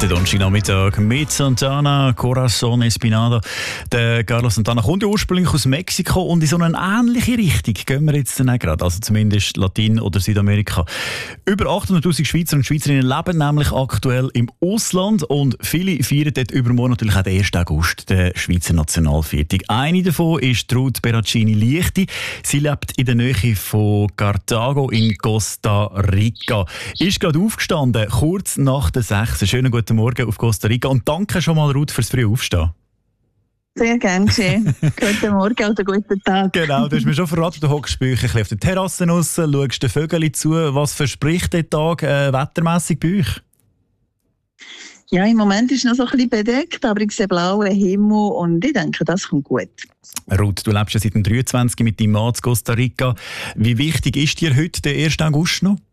Der Donnerstagnachmittag mit Santana, Corazon Espinado. Der Carlos Santana kommt ja ursprünglich aus Mexiko und in so eine ähnliche Richtung gehen wir jetzt dann gerade, also zumindest Latin- oder Südamerika. Über 800'000 Schweizer und Schweizerinnen leben nämlich aktuell im Ausland und viele feiern dort übermorgen natürlich auch den 1. August, den Schweizer Nationalviertag. Eine davon ist Ruth Beracini-Liechti. Sie lebt in der Nähe von Cartago in Costa Rica. Ist gerade aufgestanden, kurz nach der 6. Schönen guten Morgen auf Costa Rica und danke schon mal, Ruth, fürs frühe Aufstehen. Sehr gerne geschehen. Guten Morgen oder guten Tag. Genau, du hast mir schon verraten, du hockst bei euch ein bisschen auf der Terrasse raus, schaust den Vögeln zu. Was verspricht der Tag wettermässig bei euch? Ja, im Moment ist es noch so ein bisschen bedeckt, aber ich sehe blauen Himmel und ich denke, das kommt gut. Ruth, du lebst ja seit dem 23 mit deinem Mann in Costa Rica. Wie wichtig ist dir heute der 1. August noch?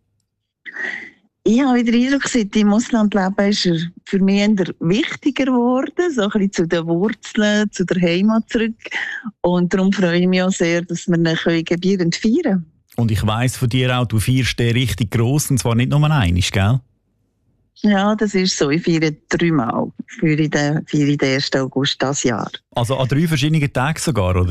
Ich habe den Eindruck, seit ich im Ausland lebe, ist er für mich eher wichtiger geworden, so ein bisschen zu den Wurzeln, zu der Heimat zurück. Und darum freue ich mich auch sehr, dass wir ihn gebührend feiern können. Und ich weiss von dir auch, du feierst den richtig gross, und zwar nicht nur einmal, gell? Ja, das ist so. Ich feiere 3 Mal für den 1. August dieses Jahr. Also an 3 verschiedenen Tagen sogar, oder?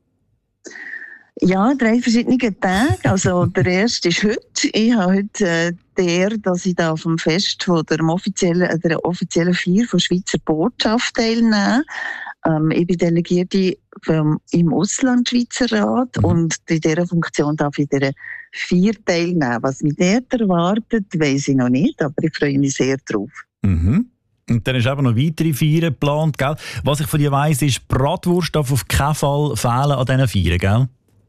Ja, 3 verschiedene Tage. Also der erste ist heute. Ich habe heute die Ehre, dass ich da vom Fest von der offiziellen Feier von Schweizer Botschaft teilnehme. Ich bin Delegierte im Ausland-Schweizerrat und in dieser Funktion darf ich in dieser Feier teilnehmen. Was mich dort erwartet, weiss ich noch nicht, aber ich freue mich sehr drauf. Mhm. Und dann ist eben noch weitere Feiern geplant, gell? Was ich von dir weiss, ist, Bratwurst darf auf keinen Fall fehlen an diesen Feiern, gell?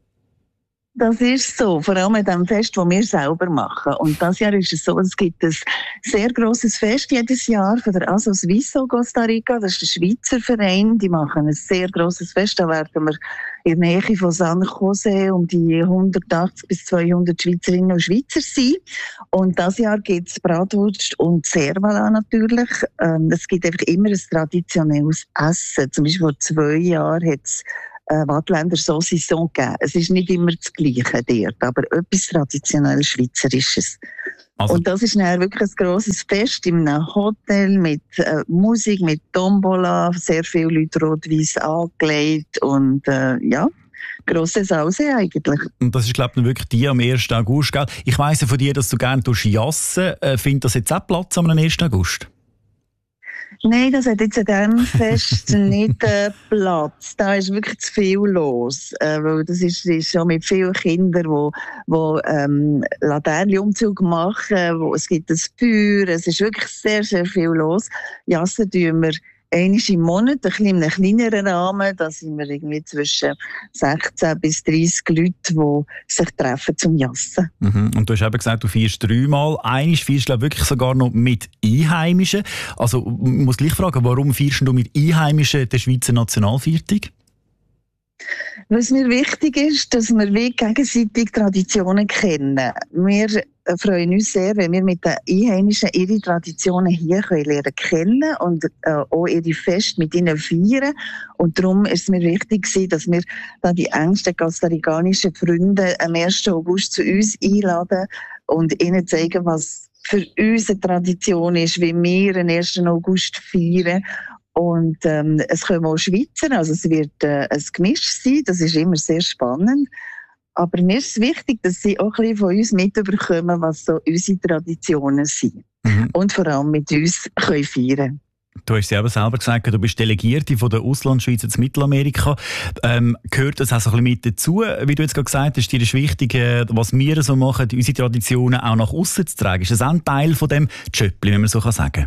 Das ist so, vor allem an dem Fest, das wir selber machen. Und dieses Jahr ist es so, es gibt ein sehr grosses Fest jedes Jahr von der Aso Suizo Costa Rica. Das ist der Schweizer Verein. Die machen ein sehr grosses Fest. Da werden wir in der Nähe von San Jose um die 180 bis 200 Schweizerinnen und Schweizer sein. Und dieses Jahr gibt es Bratwurst und Servala natürlich. Es gibt einfach immer ein traditionelles Essen. Zum Beispiel vor 2 Jahren hat es Wattländer Saucisson gegeben. Es ist nicht immer das Gleiche dort, aber etwas traditionell Schweizerisches. Also, und das ist dann wirklich ein grosses Fest in einem Hotel mit Musik, mit Tombola, sehr viele Leute rot-weiss angelegt und ja, grosses Aussehen eigentlich. Und das ist, glaube ich, wirklich die am 1. August, gell? Ich weiss ja von dir, dass du gerne jassen. Findet das jetzt auch Platz am 1. August? Nein, das hat jetzt an diesem Fest nicht Platz. Da ist wirklich zu viel los. Weil das ist schon mit vielen Kindern, die Laternenumzug machen. Es gibt ein Feuer. Es ist wirklich sehr, sehr viel los. Jassen tun wir einmal im Monat, ein bisschen in einem kleineren Rahmen. Da sind wir irgendwie zwischen 16 bis 30 Leute, die sich treffen zum Jassen. Mhm. Und du hast eben gesagt, du feierst 3 Mal. Einmal feierst du wirklich sogar noch mit Einheimischen. Also ich muss gleich fragen, warum feierst du mit Einheimischen den Schweizer Nationalviertag? Was mir wichtig ist, dass wir gegenseitig Traditionen kennen. Wir freuen uns sehr, wenn wir mit den Einheimischen ihre Traditionen hier lernen kennen und auch ihre Feste mit ihnen feiern. Und darum ist es mir wichtig, dass wir da die engsten costaricanischen Freunde am 1. August zu uns einladen und ihnen zeigen, was für uns eine Tradition ist, wie wir den 1. August feiern. Und es kommen auch Schweizer, also es wird ein Gemisch sein, das ist immer sehr spannend. Aber mir ist es wichtig, dass sie auch ein bisschen von uns mitbekommen, was so unsere Traditionen sind. Mhm. Und vor allem mit uns können feiern. Du hast ja eben selber gesagt, du bist Delegierte von der Auslandschweiz in Mittelamerika. Gehört das auch so ein bisschen mit dazu? Wie du jetzt gerade gesagt hast, dir ist wichtig, was wir so machen, unsere Traditionen auch nach aussen zu tragen. Ist das auch ein Teil von dem Jöppli, wenn man so sagen kann?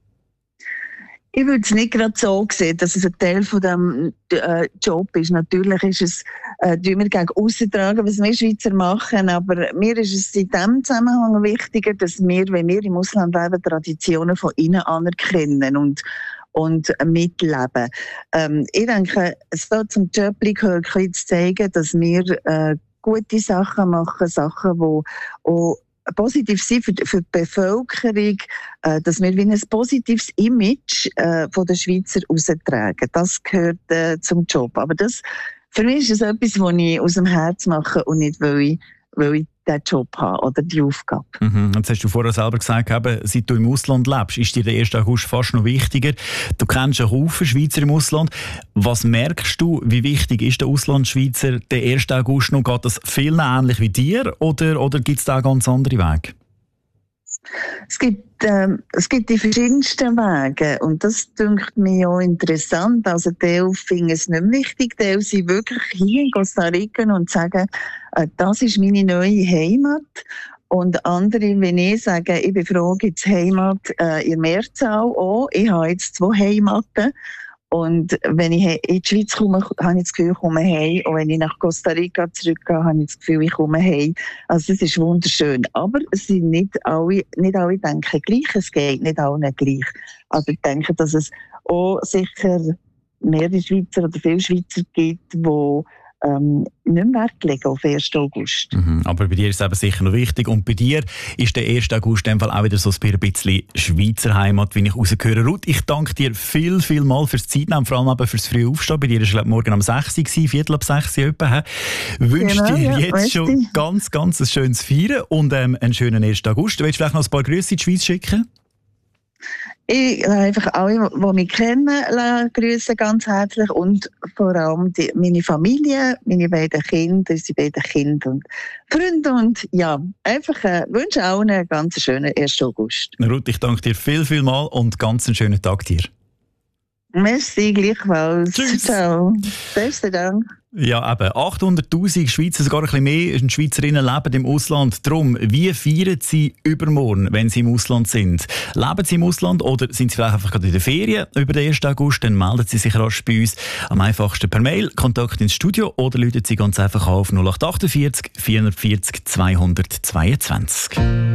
Ich würde es nicht gerade so sehen, dass es ein Teil von diesem Job ist. Natürlich ist es, wir gegen aussen tragen, was wir Schweizer machen, aber mir ist es in diesem Zusammenhang wichtiger, dass wir, wenn wir im Ausland leben, Traditionen von innen anerkennen und mitleben. Ich denke, es soll zum Job gehört, zu zeigen, dass wir gute Sachen machen, Sachen, die positiv sind für die Bevölkerung, dass wir wie ein positives Image von den Schweizer raustragen. Das gehört zum Job. Aber für mich ist es etwas, was ich aus dem Herzen mache und nicht, weil ich diesen Job haben oder die Aufgabe. Jetzt hast du vorher selber gesagt, seit du im Ausland lebst, ist dir der 1. August fast noch wichtiger. Du kennst einen Haufen Schweizer im Ausland. Was merkst du, wie wichtig ist der Auslandschweizer der 1. August noch? Geht das vielen ähnlich wie dir oder gibt es da ganz andere Wege? Es gibt die verschiedensten Wege und das dünkt mir auch interessant. Also Teil finden es nicht wichtig, Teil sind wirklich hier in Costa Rica und sagen, das ist meine neue Heimat. Und andere, wenn ich sage, ich bin froh, gibt es Heimat in der Mehrzahl auch. Ich habe jetzt 2 Heimaten. Und wenn ich in die Schweiz komme, habe ich das Gefühl, ich komme heim. Und wenn ich nach Costa Rica zurückgehe, habe ich das Gefühl, ich komme heim. Also das ist wunderschön. Aber es sind nicht alle denken gleich. Es geht nicht allen gleich. Also ich denke, dass es auch sicher mehrere Schweizer oder viele Schweizer gibt, die nicht mehr Wert legen auf 1. August. Aber bei dir ist es eben sicher noch wichtig. Und bei dir ist der 1. August in dem Fall auch wieder so ein bisschen Schweizer Heimat, wie ich rausgehöre. Ruth, ich danke dir viel mal fürs Zeitnehmen, vor allem eben fürs frühe Aufstehen. Bei dir war es morgen um 6 Uhr, 5:45 etwa. Wünsche dir jetzt schon ganz ein schönes Feiern und einen schönen 1. August. Willst du vielleicht noch ein paar Grüße in die Schweiz schicken? Ich einfach alle, die mich kennen, grüßen ganz herzlich und vor allem meine Familie, meine beiden Kinder, unsere beiden Kinder und Freunde und ja, einfach wünsche allen einen ganz schönen 1. August. Ruth, ich danke dir viel mal und ganz einen schönen Tag dir. Merci, gleichfalls. Tschüss. Ciao. Besten Dank. Ja, eben. 800'000 Schweizer, sogar ein bisschen mehr Schweizerinnen leben im Ausland. Darum, wie feiern sie übermorgen, wenn sie im Ausland sind? Leben sie im Ausland oder sind sie vielleicht einfach gerade in der Ferien über den 1. August? Dann melden sie sich rasch bei uns. Am einfachsten per Mail, Kontakt ins Studio oder rufen sie ganz einfach auf 0848 440 222.